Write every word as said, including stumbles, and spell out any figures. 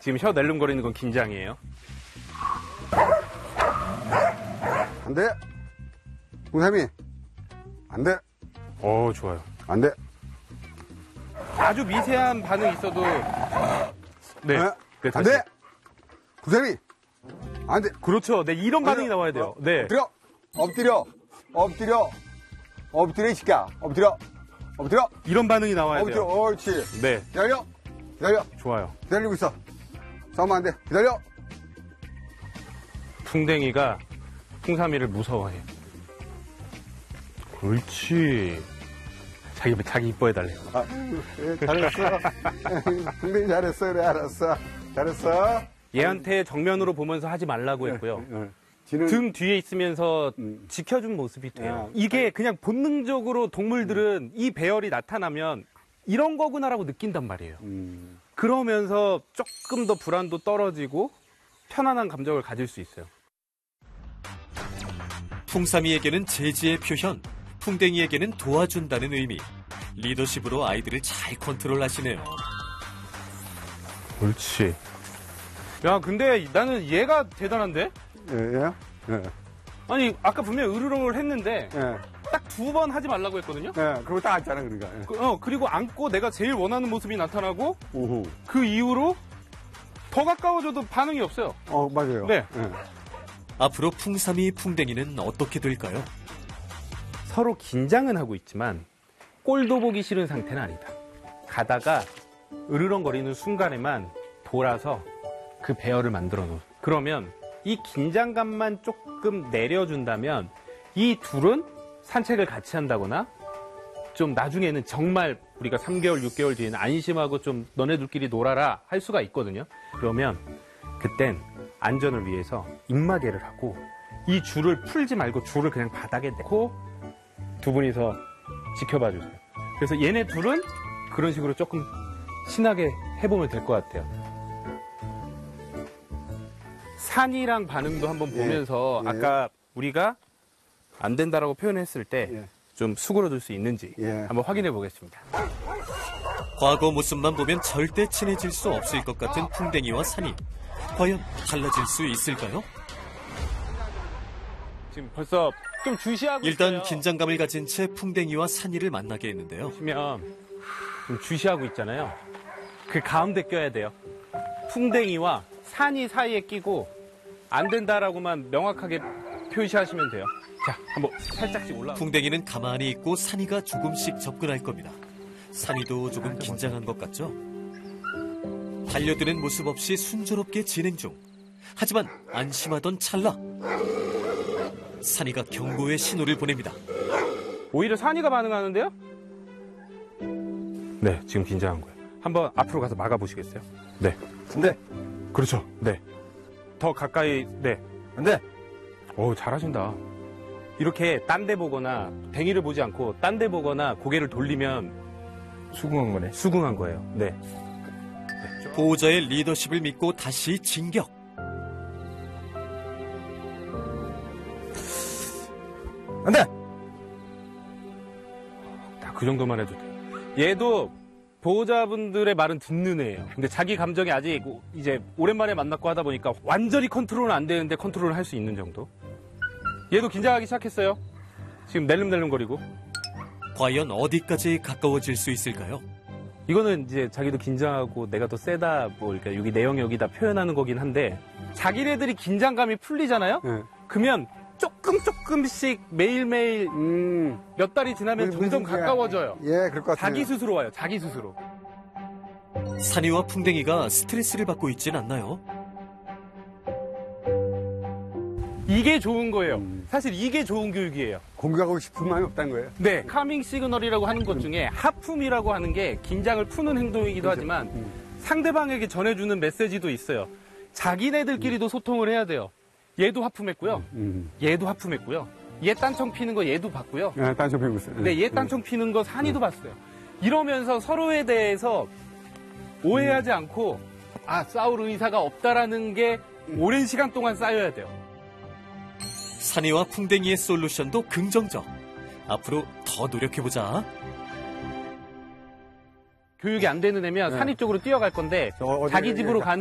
지금 혀 낼름거리는 건 긴장이에요. 안 돼. 풍삼이. 안 돼. 어, 좋아요. 안 돼. 아주 미세한 반응이 있어도. 네. 어? 네, 안 다시. 돼. 풍삼이. 안 돼. 그렇죠. 네, 이런 반응이 어, 나와야 돼요. 어, 네. 엎드려. 엎드려. 엎드려. 엎드려, 이 새끼야. 엎드려. 엎드려. 이런 반응이 나와야 엎드려. 돼요. 옳지. 네. 기다려. 기다려. 좋아요. 기다리고 있어. 싸우면 안 돼. 기다려. 풍뎅이가 풍삼이를 무서워해. 옳지. 자기, 자기 이뻐해달래요. 아, 잘했어. 풍뎅이 잘했어. 그래, 알았어. 잘했어. 얘한테 정면으로 보면서 하지 말라고 했고요. 어, 지는 등 뒤에 있으면서 음. 지켜준 모습이 돼요. 아, 이게 그냥 본능적으로 동물들은 이 배열이 나타나면 이런 거구나라고 느낀단 말이에요. 음. 그러면서 조금 더 불안도 떨어지고 편안한 감정을 가질 수 있어요. 풍삼이에게는 제지의 표현, 풍뎅이에게는 도와준다는 의미. 리더십으로 아이들을 잘 컨트롤하시네요. 옳지. 야, 근데 나는 얘가 대단한데? 예, 예. 예. 아니, 아까 분명히 으르렁을 했는데 예. 딱 두 번 하지 말라고 했거든요? 예. 그리고 딱 왔잖아, 그러니까. 예. 그, 어, 그리고 안고 내가 제일 원하는 모습이 나타나고 오호. 그 이후로 더 가까워져도 반응이 없어요. 어, 맞아요. 네. 예. 앞으로 풍삼이, 풍뎅이는 어떻게 될까요? 서로 긴장은 하고 있지만 꼴도 보기 싫은 상태는 아니다. 가다가 으르렁거리는 순간에만 돌아서 그 배열을 만들어 놓은. 그러면 이 긴장감만 조금 내려준다면 이 둘은 산책을 같이 한다거나 좀 나중에는 정말 우리가 삼 개월, 육 개월 뒤에는 안심하고 좀 너네들끼리 놀아라 할 수가 있거든요. 그러면 그땐 안전을 위해서 입마개를 하고 이 줄을 풀지 말고 줄을 그냥 바닥에 내고 두 분이서 지켜봐 주세요. 그래서 얘네 둘은 그런 식으로 조금 신나게 해보면 될 것 같아요. 산이랑 반응도 한번 예. 보면서 예. 아까 우리가 안 된다라고 표현했을 때 예. 좀 수그러들 수 있는지 예. 한번 확인해 보겠습니다. 과거 모습만 보면 절대 친해질 수 없을 것 같은 풍뎅이와 산이. 과연 달라질 수 있을까요? 지금 벌써 좀 주시하고 일단 있어요. 긴장감을 가진 채 풍뎅이와 산이를 만나게 했는데요. 보시면 좀 주시하고 있잖아요. 그 가운데 껴야 돼요. 풍뎅이와 산이 사이에 끼고 안 된다라고만 명확하게 표시하시면 돼요. 자, 한번 살짝씩 올라. 풍뎅이는 가만히 있고 산이가 조금씩 접근할 겁니다. 산이도 조금 긴장한 것 같죠? 달려드는 모습 없이 순조롭게 진행 중. 하지만 안심하던 찰나. 산이가 경고의 신호를 보냅니다. 오히려 산이가 반응하는데요? 네, 지금 긴장한 거예요. 한번 앞으로 가서 막아보시겠어요? 네. 근데, 그렇죠. 네. 더 가까이, 네. 안 돼. 오, 잘하신다. 이렇게 딴 데 보거나, 댕이를 보지 않고 딴 데 보거나 고개를 돌리면 수긍한 거네. 수긍한 거예요. 네. 보호자의 리더십을 믿고 다시 진격. 안 돼! 딱 그 정도만 해도 돼요. 얘도 보호자분들의 말은 듣는 애예요. 근데 자기 감정이 아직 이제 오랜만에 만났고 하다 보니까 완전히 컨트롤은 안 되는데 컨트롤을 할 수 있는 정도. 얘도 긴장하기 시작했어요. 지금 낼름낼름거리고. 과연 어디까지 가까워질 수 있을까요? 이거는 이제 자기도 긴장하고 내가 더 세다, 뭐, 그러니까 여기 내용 여기다 표현하는 거긴 한데, 자기네들이 긴장감이 풀리잖아요? 예. 그러면 조금 조금씩 매일매일 음. 몇 달이 지나면 무슨 점점 소리야. 가까워져요. 예, 그럴 것 같아요. 자기 스스로 와요, 자기 스스로. 산이와 풍뎅이가 스트레스를 받고 있진 않나요? 이게 좋은 거예요. 음. 사실 이게 좋은 교육이에요. 공격하고 싶은 마음이 없다는 거예요. 네. 카밍 시그널이라고 하는 것 중에 하품이라고 하는 게 긴장을 푸는 행동이기도 그렇죠. 하지만 음. 상대방에게 전해주는 메시지도 있어요. 자기네들끼리도 소통을 해야 돼요. 얘도 하품했고요. 음. 얘도 하품했고요. 얘 딴청 피는 거 얘도 봤고요. 예, 딴청 피우고 있어요. 네, 얘 딴청 피는 거 산이도 봤어요. 이러면서 서로에 대해서 오해하지 않고 아, 싸울 의사가 없다라는 게 오랜 시간 동안 쌓여야 돼요. 산이와 풍뎅이의 솔루션도 긍정적. 앞으로 더 노력해보자. 교육이 안 되는 애면 네. 산이 쪽으로 뛰어갈 건데 저 어디- 자기 집으로 예, 가는